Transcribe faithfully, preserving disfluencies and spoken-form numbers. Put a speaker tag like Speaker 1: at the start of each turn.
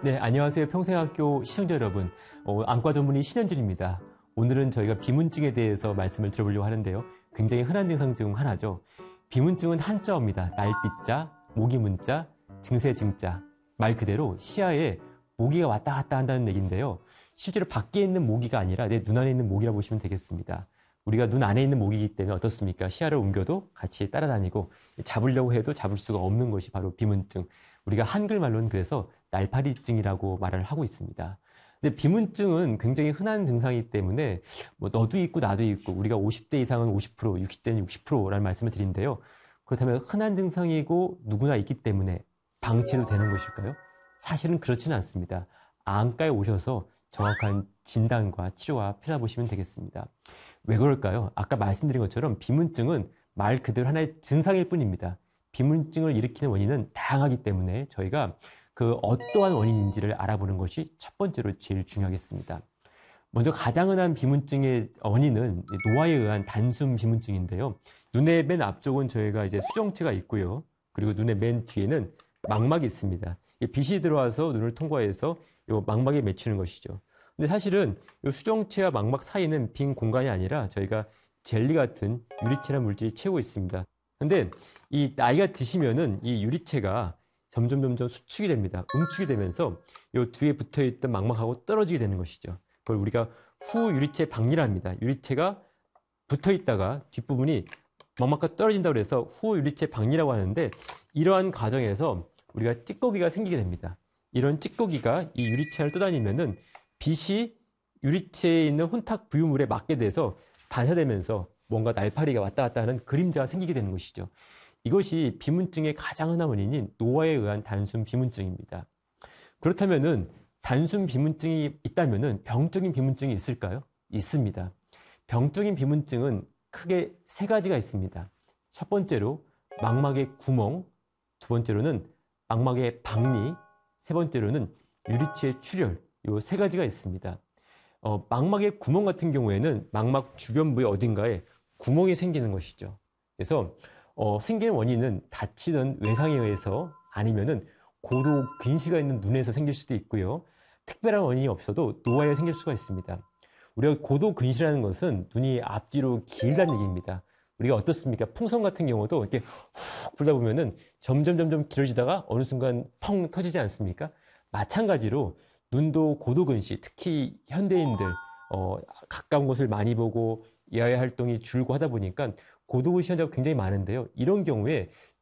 Speaker 1: 네, 안녕하세요. 평생학교 시청자 여러분. 어, 안과 전문의 신현준입니다. 오늘은 저희가 비문증에 대해서 말씀을 들어보려고 하는데요. 굉장히 흔한 증상 중 하나죠. 비문증은 한자어입니다. 날빛자, 모기문자, 증세증자. 말 그대로 시야에 모기가 왔다 갔다 한다는 얘기인데요. 실제로 밖에 있는 모기가 아니라 내 눈 안에 있는 모기라고 보시면 되겠습니다. 우리가 눈 안에 있는 모기이기 때문에 어떻습니까? 시야를 옮겨도 같이 따라다니고 잡으려고 해도 잡을 수가 없는 것이 바로 비문증. 우리가 한글말로는 그래서 날파리증이라고 말을 하고 있습니다. 근데 비문증은 굉장히 흔한 증상이기 때문에 뭐 너도 있고 나도 있고 우리가 오십 대 이상은 오십 퍼센트, 육십 대는 육십 퍼센트라는 말씀을 드린데요. 그렇다면 흔한 증상이고 누구나 있기 때문에 방치해도 되는 것일까요? 사실은 그렇지는 않습니다. 안과에 오셔서 정확한 진단과 치료가 필요하다 보시면 되겠습니다. 왜 그럴까요? 아까 말씀드린 것처럼 비문증은 말 그대로 하나의 증상일 뿐입니다. 비문증을 일으키는 원인은 다양하기 때문에 저희가 그 어떠한 원인인지를 알아보는 것이 첫 번째로 제일 중요하겠습니다. 먼저 가장 흔한 비문증의 원인은 노화에 의한 단순 비문증인데요. 눈의 맨 앞쪽은 저희가 이제 수정체가 있고요. 그리고 눈의 맨 뒤에는 망막이 있습니다. 빛이 들어와서 눈을 통과해서 이 망막에 맺히는 것이죠. 근데 사실은 이 수정체와 망막 사이는 빈 공간이 아니라 저희가 젤리 같은 유리체라는 물질이 채우고 있습니다. 근데 이 나이가 드시면은 이 유리체가 점점 점점 수축이 됩니다. 움축이 되면서 이 뒤에 붙어 있던 망막하고 떨어지게 되는 것이죠. 그걸 우리가 후 유리체 박리라 합니다. 유리체가 붙어 있다가 뒷부분이 망막과 떨어진다고 해서 후 유리체 박리라고 하는데 이러한 과정에서 우리가 찌꺼기가 생기게 됩니다. 이런 찌꺼기가 이 유리체를 떠다니면은 빛이 유리체에 있는 혼탁 부유물에 맞게 돼서 반사되면서 뭔가 날파리가 왔다 갔다 하는 그림자가 생기게 되는 것이죠. 이것이 비문증의 가장 흔한 원인인 노화에 의한 단순 비문증입니다. 그렇다면은 단순 비문증이 있다면은 병적인 비문증이 있을까요? 있습니다. 병적인 비문증은 크게 세 가지가 있습니다. 첫 번째로 망막의 구멍, 두 번째로는 망막의 박리, 세 번째로는 유리체의 출혈, 이 세 가지가 있습니다. 어, 망막의 구멍 같은 경우에는 망막 주변부의 어딘가에 구멍이 생기는 것이죠. 그래서 어, 생기는 원인은 다치는 외상에 의해서 아니면은 고도 근시가 있는 눈에서 생길 수도 있고요. 특별한 원인이 없어도 노화에 생길 수가 있습니다. 우리가 고도 근시라는 것은 눈이 앞뒤로 길다는 얘기입니다. 우리가 어떻습니까? 풍선 같은 경우도 이렇게 훅 불다 보면은 점점 점점 길어지다가 어느 순간 펑 터지지 않습니까? 마찬가지로 눈도 고도 근시, 특히 현대인들 어, 가까운 곳을 많이 보고 야외 활동이 줄고 하다 보니까 고도 근시 환자가 굉장히 많은데요. 이런 경우에